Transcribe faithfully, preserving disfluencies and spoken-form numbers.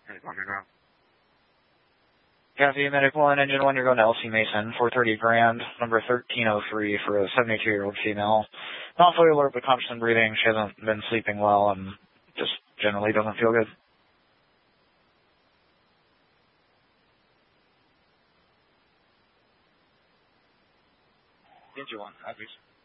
Kathy, Medic one, Engine one, you're going to L C Mason, four thirty Grand, number thirteen oh three for a seventy-two-year-old female. Not fully alert, but conscious and breathing. She hasn't been sleeping well and just generally doesn't feel good. Engine one, obvious.